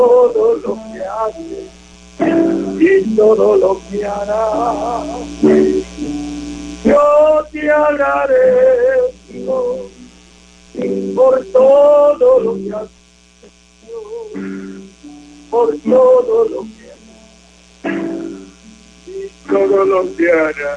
todo lo que hace y todo lo que hará. Yo te agradezco por todo lo que has hecho, por todo lo que has y todo lo que hará.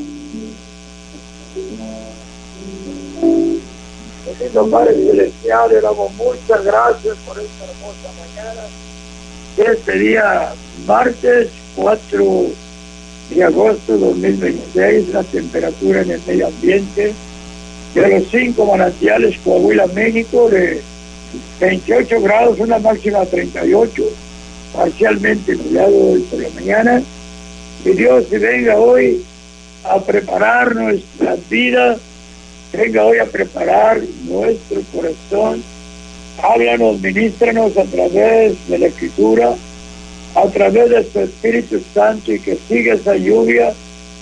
Bendito Padre Celestial, le damos muchas gracias por esta hermosa mañana. Este día, martes 4 de agosto de 2026, la temperatura en el medio ambiente de los 5 manantiales Coahuila, México, de 28 grados, una máxima de 38, parcialmente nublado hoy por la mañana. Que Dios se venga hoy a preparar nuestras vidas, venga hoy a preparar nuestro corazón. Háblanos, ministranos a través de la Escritura, a través de tu Espíritu Santo, y que siga esa lluvia,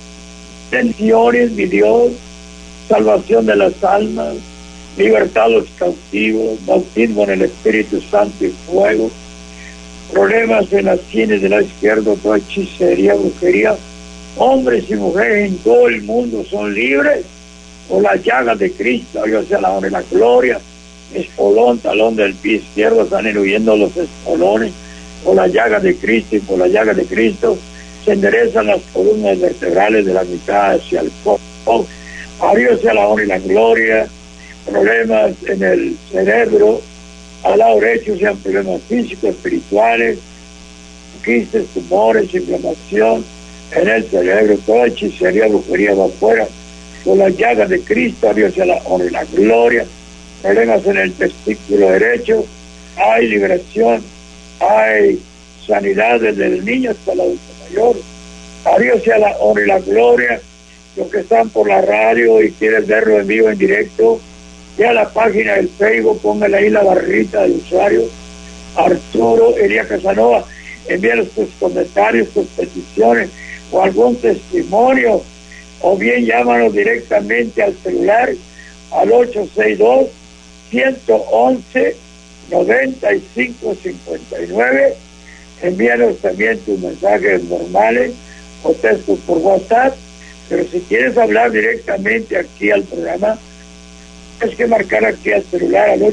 bendiciones, mi Dios, salvación de las almas, libertad a los cautivos, bautismo en el Espíritu Santo y fuego, problemas en las sienes de la izquierda, toda hechicería, brujería, hombres y mujeres en todo el mundo son libres por las llagas de Cristo. Dios sea la honra y la gloria. Espolón, talón del pie izquierdo, están huyendo los espolones por las llagas de Cristo, y por las llagas de Cristo se enderezan las columnas vertebrales de la mitad hacia el codo. A Dios sea la honra y la gloria. Problemas en el cerebro, al lado derecho, sean problemas físicos, espirituales, quistes, tumores, inflamación en el cerebro, toda hechicería, brujería va afuera. Por las llagas de Cristo, a Dios sea la honra y la gloria. Problemas en el testículo derecho, hay liberación, hay sanidad desde el niño hasta el adulto mayor. A Dios sea la honra y la gloria. Los que están por la radio y quieren verlo en vivo, en directo, ya a la página del Facebook, póngale ahí la barrita del usuario, Arturo Elías Casanova, envíanos tus comentarios, tus peticiones o algún testimonio, o bien llámanos directamente al celular al 862-111-9559. Envíanos también tus mensajes normales o textos por WhatsApp, pero si quieres hablar directamente aquí al programa, tienes que marcar aquí al celular al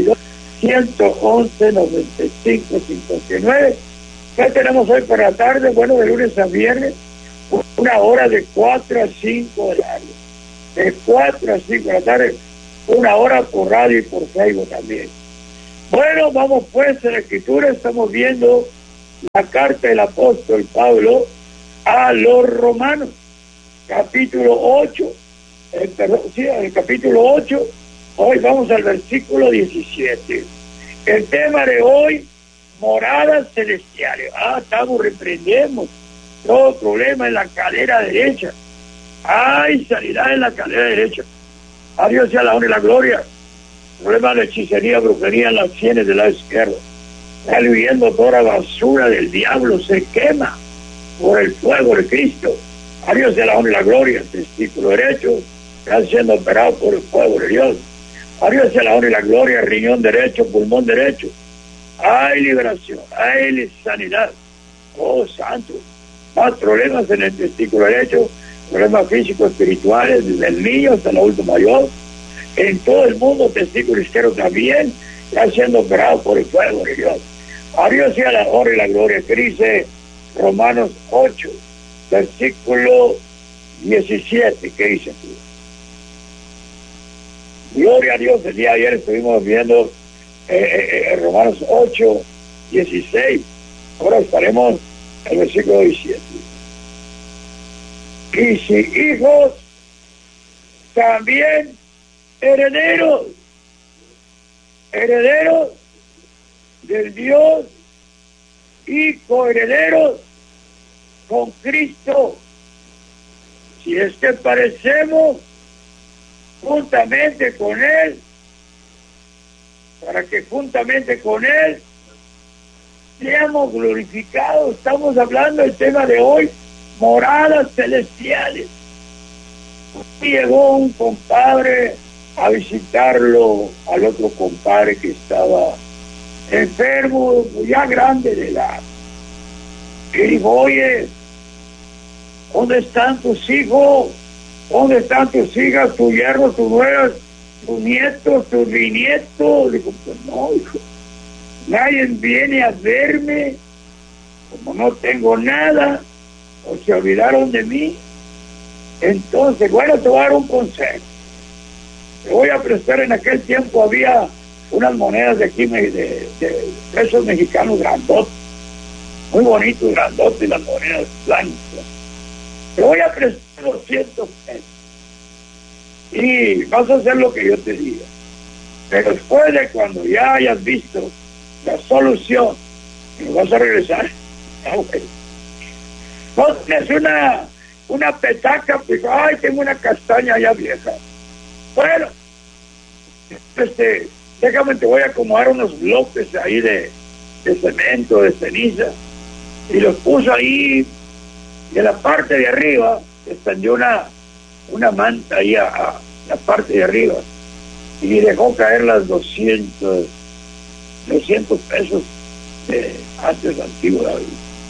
862-111-9559. ¿Qué tenemos hoy por la tarde? Bueno, de lunes a viernes, una hora de 4 a 5 de la tarde. De 4 a 5 de la tarde, una hora por radio y por Facebook también. Bueno, vamos pues a la Escritura. Estamos viendo la carta del apóstol Pablo a los romanos, capítulo 8, el capítulo 8, hoy vamos al versículo 17. El tema de hoy, moradas celestiales. Estamos, reprendemos todo problema en la cadera derecha. Hay sanidad en la cadera derecha. A Dios sea la honra y la gloria. Problema de hechicería, brujería en las sienes del lado izquierdo. Está viviendo toda la basura del diablo, se quema por el fuego de Cristo. A Dios sea la honra y la gloria. Testículo derecho está siendo operado por el fuego de Dios. A Dios sea la honra y la gloria. Riñón derecho, pulmón derecho. Hay liberación, hay sanidad. Oh, santo. Más problemas en el testículo derecho, problemas físicos, espirituales, desde el niño hasta el adulto mayor. En todo el mundo, testículo izquierdo también está siendo operado por el fuego de Dios. A Dios sea la honra y la gloria. Que dice Romanos 8, versículo 17. ¿Qué dice tú? Gloria a Dios. El día de ayer estuvimos viendo Romanos 8, 16. Ahora estaremos en el versículo 17. Y si hijos, también herederos, herederos del Dios y coherederos con Cristo, si es que parecemos juntamente con Él, para que juntamente con Él seamos glorificados. Estamos hablando del tema de hoy, moradas celestiales. Y llegó un compadre a visitarlo al otro compadre que estaba enfermo, ya grande de edad. Y dijo, oye, ¿dónde están tus hijos? ¿Dónde están tus hijas, tus yernos, tus nueras, tus nietos, tus bisnietos? Dijo, pues no, hijo, nadie viene a verme, como no tengo nada, o se olvidaron de mí. Entonces, bueno, te voy a dar un consejo. Te voy a prestar. En aquel tiempo había unas monedas de aquí, de pesos mexicanos grandotes, muy bonitos, grandotes, las monedas blancas. Te voy a prestar 200 pesos y vas a hacer lo que yo te diga. Pero después de cuando ya hayas visto la solución, me vas a regresar. No tienes una petaca, pues, ay, tengo una castaña ya vieja. Bueno, déjame, te voy a acomodar unos bloques ahí de cemento, de ceniza, y los puso ahí, y en la parte de arriba extendió una manta ahí a la parte de arriba, y dejó caer las 200 pesos antes antiguo David.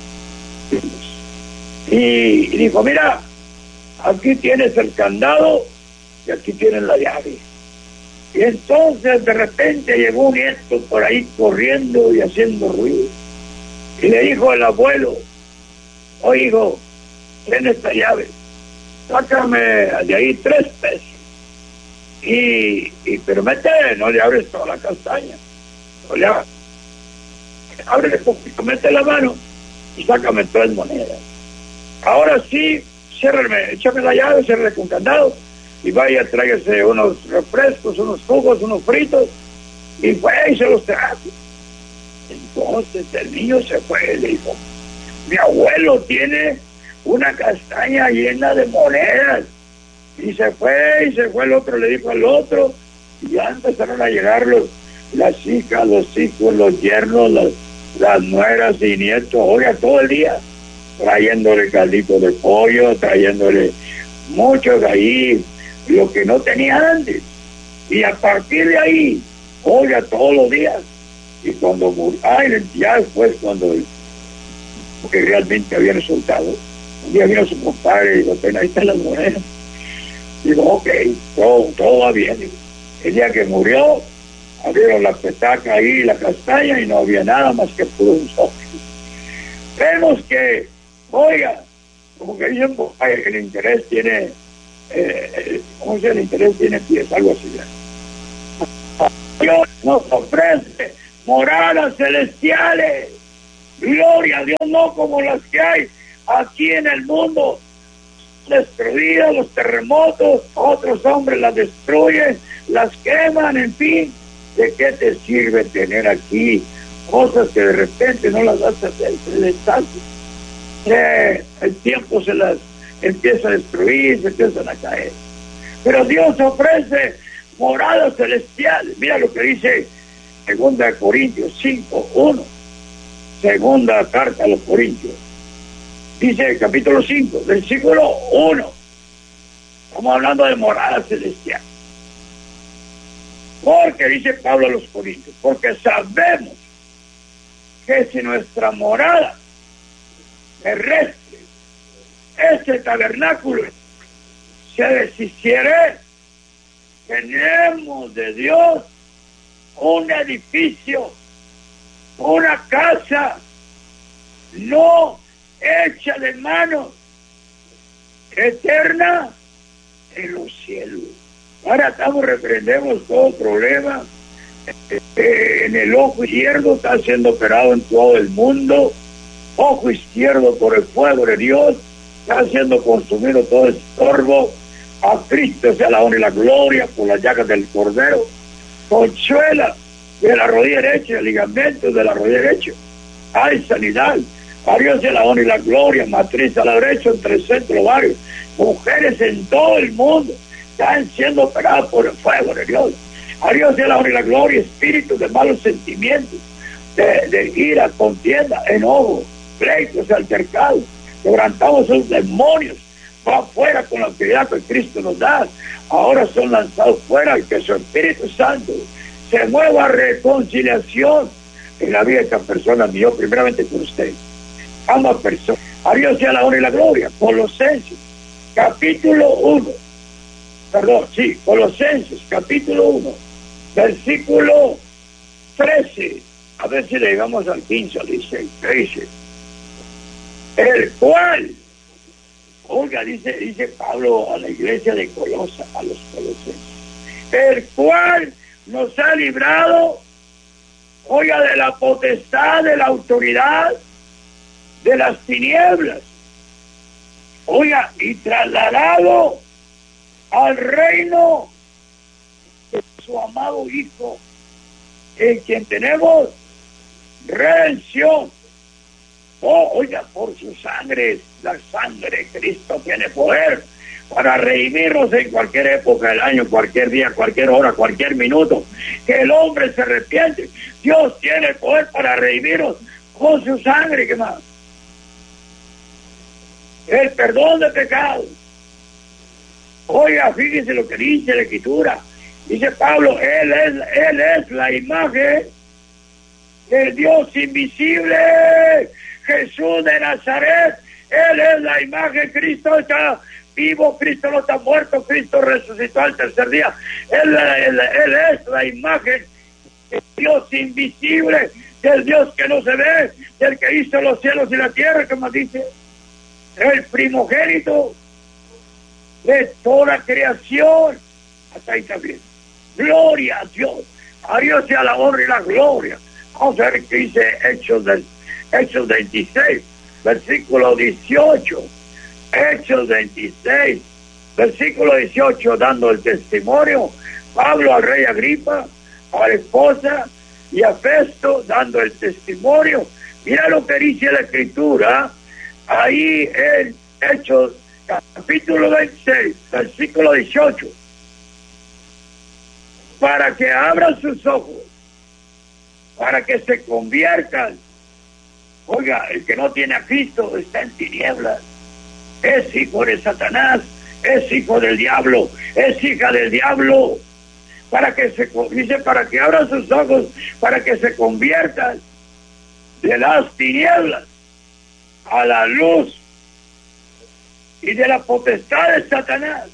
Y dijo, mira, aquí tienes el candado y aquí tienes la llave. Y entonces de repente llegó un nieto por ahí corriendo y haciendo ruido. Y le dijo el abuelo, oye, hijo, ten esta llave, sácame de ahí 3 pesos. Pero no le abres toda la castaña. No le abres. Ábrele poquito, mete la mano y sácame 3 monedas. Ahora sí, ciérrame, échame la llave, ciérrale con candado y vaya, tráigase unos refrescos, unos jugos, unos fritos, y fue y se los trajo. Entonces el niño se fue y le dijo, mi abuelo tiene una castaña llena de monedas. Y se fue el otro, le dijo al otro, y ya empezaron a llegar las hijas, los hijos, los yernos, las nueras y nietos, oiga, todo el día, trayéndole caldito de pollo, trayéndole muchos ahí, lo que no tenía antes. Y a partir de ahí, oiga, todos los días. Y cuando murió, ya después, porque realmente había resultado, un día vino su compadre y dijo, ahí están las monedas. Digo, ok, todo va bien. El día que murió, abrieron la petaca ahí, la castaña, y no había nada más que puros ojos. Vemos que, oiga, como que dicen, el interés tiene, ¿cómo se el interés tiene pies? Algo así. Dios nos ofrece moradas celestiales. Gloria a Dios, no como las que hay aquí en el mundo. Destruidas, los terremotos, otros hombres las destruyen, las queman, en fin. ¿De qué te sirve tener aquí cosas que de repente no las vas a hacer? El tiempo se las empieza a destruir, se empiezan a caer. Pero Dios ofrece moradas celestiales. Mira lo que dice 2 Corintios 5:1. Segunda carta a los Corintios. Dice capítulo 5, versículo 1. Estamos hablando de morada celestial. Porque dice Pablo a los Corintios, porque sabemos que si nuestra morada terrestre, este tabernáculo, se deshiciere, tenemos de Dios un edificio, una casa no hecha de manos, eterna en los cielos. Ahora reprendemos todo problema. En el ojo izquierdo está siendo operado en todo el mundo. Ojo izquierdo por el fuego de Dios está siendo consumido todo estorbo. A Cristo sea la honra y la gloria por las llagas del Cordero. Consuela de la rodilla derecha, el ligamento de la rodilla derecha. Hay sanidad. A Dios sea la honra y la gloria. Matriz a la derecha, entre el centro, varios. Mujeres en todo el mundo están siendo operadas por el fuego de Dios. A Dios sea la honra y la gloria. Espíritus de malos sentimientos, de ira, contienda, enojo, pleitos, altercados. Quebrantamos esos demonios. Va afuera con la autoridad que Cristo nos da. Ahora son lanzados fuera y que su Espíritu Santo se mueva a reconciliación, en la vida de esta persona, ni yo primeramente por usted. Ambas personas. A Dios sea la honra y la gloria. Colosenses, capítulo 1. Colosenses, capítulo 1, versículo 13. A ver si le llegamos al 15 o 16. Dice, el cual, oiga, dice Pablo a la iglesia de Colosa, a los colosenses, el cual nos ha librado, oiga, de la potestad, de la autoridad, de las tinieblas, oiga, y trasladado al reino de su amado Hijo, en quien tenemos redención. Oiga, por su sangre, la sangre de Cristo tiene poder para redimirnos en cualquier época del año, cualquier día, cualquier hora, cualquier minuto. Que el hombre se arrepiente. Dios tiene poder para redimirnos con su sangre. ¿Qué más? El perdón de pecados. Oiga, fíjense lo que dice la Escritura. Dice Pablo, Él es la imagen del Dios invisible, Jesús de Nazaret. Él es la imagen. Cristo está vivo, Cristo no está muerto, Cristo resucitó al tercer día. Él es la imagen del Dios invisible, del Dios que no se ve, del que hizo los cielos y la tierra, como dice, el primogénito de toda creación. Hasta ahí también. Gloria a Dios. A Dios sea la honra y la gloria. Vamos a ver qué dice Hechos 26, versículo 18. Hechos 26, versículo 18, dando el testimonio. Pablo al rey Agripa, a la esposa y a Festo, dando el testimonio. Mira lo que dice la Escritura ahí en Hechos capítulo 26, versículo 18. Para que abran sus ojos, para que se conviertan. Oiga, el que no tiene a Cristo está en tinieblas, es hijo de Satanás, es hijo del diablo, es hija del diablo. Para que para que abran sus ojos, para que se conviertan de las tinieblas a la luz y de la potestad de Satanás.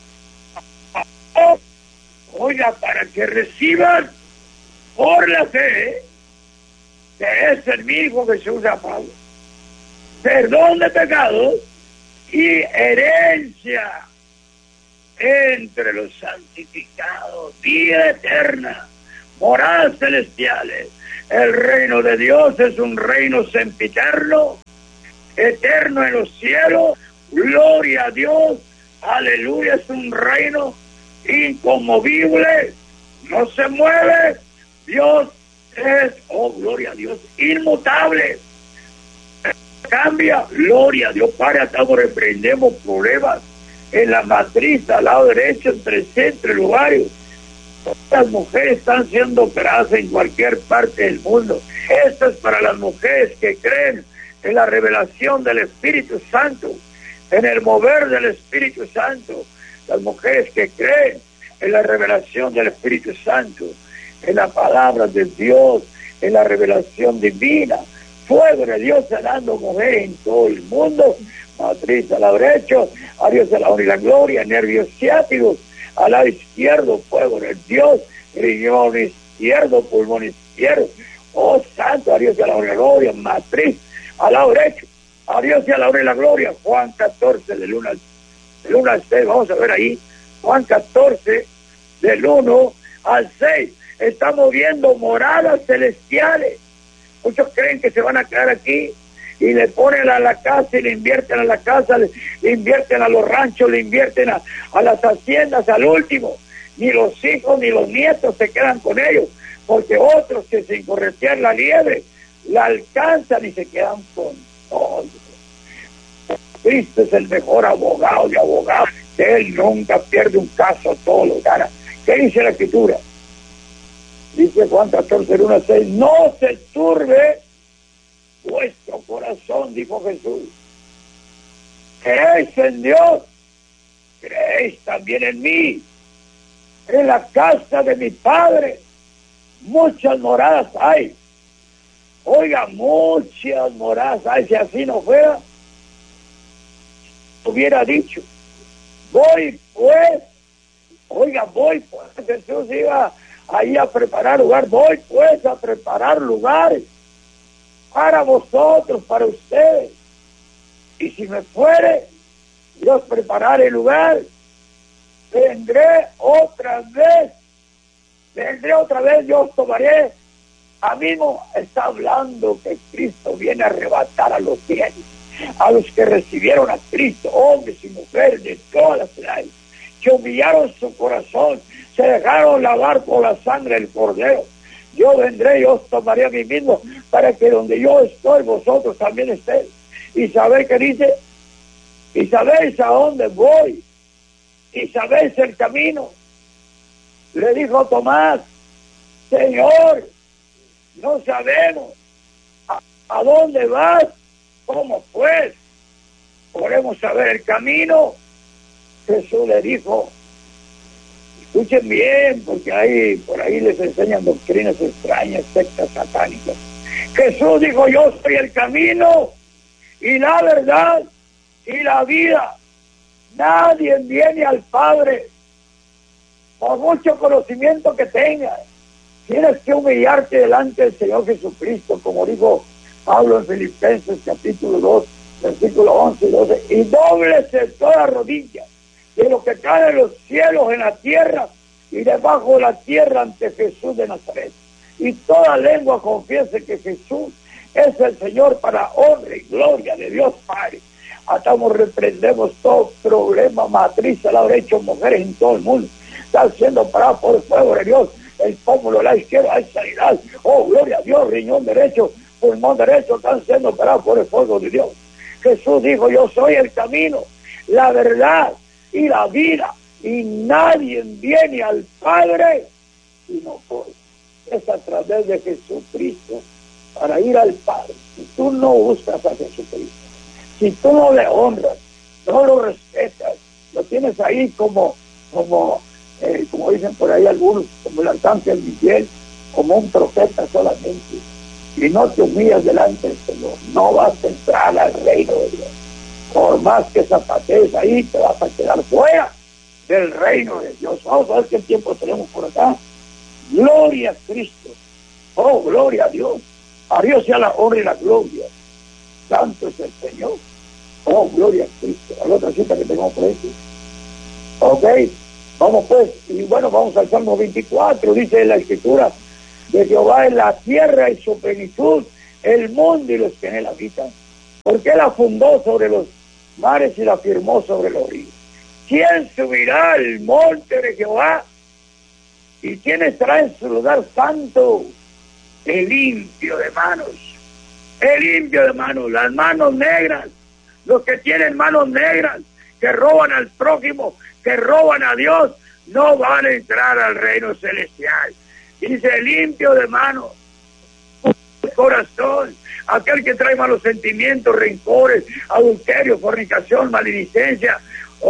Oiga, para que reciban por la fe, que es el mismo Jesús a Pablo, perdón de pecados y herencia entre los santificados, vida eterna, moradas celestiales. El reino de Dios es un reino sempiterno, eterno en los cielos. Gloria a Dios, aleluya. Es un reino inconmovible, no se mueve. Dios es, oh gloria a Dios, inmutable, cambia. Gloria a Dios. Padre, estamos reprendemos problemas en la matriz, al lado derecho, entre centro y lugares. Las mujeres están siendo operadas en cualquier parte del mundo. Esto es para las mujeres que creen en la revelación del Espíritu Santo, en el mover del Espíritu Santo. Las mujeres que creen en la revelación del Espíritu Santo, en la palabra de Dios, en la revelación divina. Fuego de Dios sanando mujeres en todo el mundo. Matriz al lado derecho, a Dios a la honra y la gloria. Nervios ciáticos al lado izquierdo, fuego de Dios. Riñón izquierdo, pulmón izquierdo. Oh santo, a Dios a la honra y la gloria. Matriz al lado derecho, a Dios a la honra y la gloria. Juan 14 del 1 al 6, vamos a ver ahí. Juan 14 del 1 al 6. Estamos viendo moradas celestiales. Muchos creen que se van a quedar aquí y le ponen a la casa y le invierten a la casa, le invierten a los ranchos, le invierten a las haciendas, al último. Ni los hijos ni los nietos se quedan con ellos, porque otros que sin corretear la liebre la alcanzan y se quedan con todo. Cristo es el mejor abogado de abogados. Él nunca pierde un caso, todo lo gana. ¿Qué dice la Escritura? Dice Juan 14, 1 a 6, no se turbe vuestro corazón, dijo Jesús. Creéis en Dios, creéis también en mí. En la casa de mi Padre muchas moradas hay. Oiga, muchas moradas. Ay, si así no fuera, hubiera dicho, voy pues. Oiga, voy pues. Jesús iba ahí a preparar lugar. Voy pues a preparar lugares para vosotros, para ustedes. Y si me fuere, yo os prepararé lugar. Vendré otra vez, yo os tomaré. A mí no está hablando que Cristo viene a arrebatar a los fieles, a los que recibieron a Cristo, hombres y mujeres de todas las edades, que humillaron su corazón, se dejaron lavar por la sangre del Cordero. Yo vendré y os tomaré a mí mismo, para que donde yo estoy, vosotros también estéis. Y sabéis que dice, y sabéis a dónde voy, y sabéis el camino. Le dijo Tomás, Señor, no sabemos a dónde vas. ¿Cómo pues podemos saber el camino? Jesús le dijo, escuchen bien, porque por ahí les enseñan doctrinas extrañas, sectas satánicas. Jesús dijo, yo soy el camino y la verdad y la vida. Nadie viene al Padre por mucho conocimiento que tengas. Tienes que humillarte delante del Señor Jesucristo, como dijo Pablo en Filipenses capítulo 2, versículos 11 y 12. Y dóblese toda rodilla de lo que cae en los cielos, en la tierra y debajo de la tierra ante Jesús de Nazaret. Y toda lengua confiese que Jesús es el Señor, para honra y gloria de Dios Padre. Atamos, reprendemos todo problema matriz al haber hecho mujeres en todo el mundo. Están siendo parados por el fuego de Dios. El pómulo, la izquierda, hay sanidad. Oh, gloria a Dios, riñón derecho, pulmón derecho, están siendo operados por el fuego de Dios. Jesús dijo, yo soy el camino, la verdad y la vida, y nadie viene al Padre y no puede. Es a través de Jesucristo para ir al Padre. Si tú no buscas a Jesucristo, si tú no le honras, no lo respetas, lo tienes ahí como dicen por ahí algunos, como el arcángel Miguel, como un profeta solamente, y no te humillas delante del Señor, no vas a entrar al reino de Dios. Por más que zapatees ahí, te vas a quedar fuera del reino de Dios. Vamos a ver qué tiempo tenemos por acá. Gloria a Cristo. Oh, gloria a Dios. A Dios sea la honra y la gloria. Santo es el Señor. Oh, gloria a Cristo. A la otra cita que tenemos por aquí. Ok. Vamos pues, y bueno, vamos al Salmo 24, dice la Escritura, de Jehová es la tierra y su plenitud, el mundo y los que en él habitan. Porque él la fundó sobre los mares y la firmó sobre los ríos. ¿Quién subirá al monte de Jehová? ¿Y quién estará en su lugar santo? El limpio de manos. El limpio de manos, las manos negras, los que tienen manos negras, que roban al prójimo, que roban a Dios, no van a entrar al reino celestial. Dice, limpio de manos, corazón, aquel que trae malos sentimientos, rencores, adulterio, fornicación, maledicencia,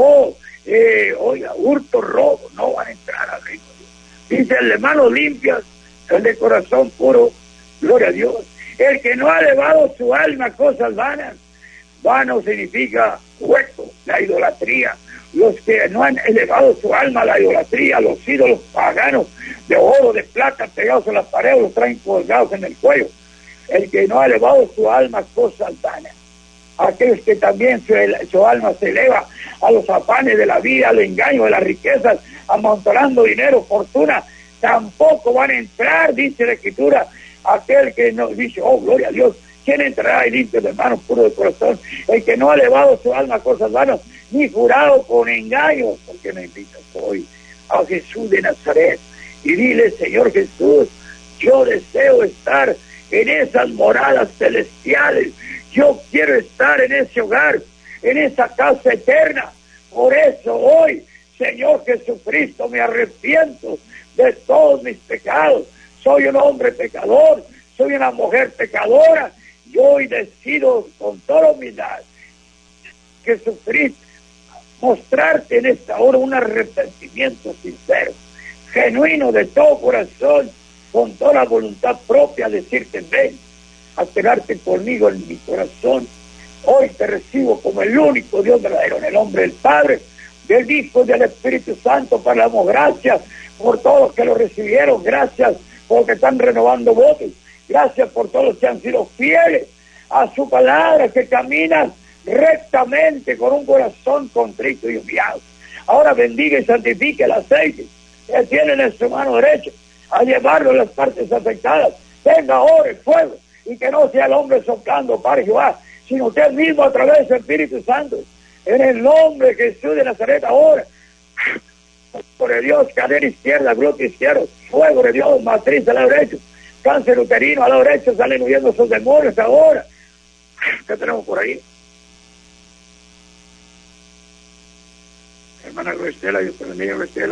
hurto, robo, no van a entrar al reino de Dios. Dice, el de manos limpias, el de corazón puro, gloria a Dios. El que no ha elevado su alma a cosas vanas, vano significa hueco, la idolatría. Los que no han elevado su alma a la idolatría, los ídolos paganos de oro, de plata, pegados en las paredes, los traen colgados en el cuello. El que no ha elevado su alma a cosas vanas. Aquellos que también su alma se eleva a los afanes de la vida, al engaño de las riquezas, amontonando dinero, fortuna, tampoco van a entrar, dice la Escritura. Aquel que no dice, oh, gloria a Dios, ¿quién entrará y limpio de manos, puro de corazón? El que no ha elevado su alma a cosas vanas, ni jurado con engaños. Porque me invitas hoy a Jesús de Nazaret y dile, Señor Jesús, yo deseo estar en esas moradas celestiales, yo quiero estar en ese hogar, en esa casa eterna. Por eso hoy, Señor Jesucristo, me arrepiento de todos mis pecados. Soy un hombre pecador, soy una mujer pecadora, y hoy decido con toda humildad, Jesucristo, mostrarte en esta hora un arrepentimiento sincero, genuino de todo corazón, con toda la voluntad propia, decirte, ven, a quedarte conmigo en mi corazón. Hoy te recibo como el único Dios verdadero, en el nombre del Padre, del Hijo y del Espíritu Santo. Para damos gracias por todos los que lo recibieron, gracias porque están renovando votos, gracias por todos los que han sido fieles a su palabra, que caminan rectamente con un corazón contrito y humillado. Ahora bendiga y santifique el aceite que tienen en su mano derecha, a llevarlo a las partes afectadas. Venga ahora el fuego, y que no sea el hombre soplando para Jehová, sino usted mismo a través del Espíritu Santo. En el nombre de Jesús de Nazaret ahora. Fuego de Dios, cadera izquierda, glúteo izquierdo. Fuego de Dios, matriz al lado derecho. Cáncer uterino al lado derecho, salen huyendo esos demonios ahora. ¿Qué tenemos por ahí? Hermana Estela, Dios te bendiga, Estela.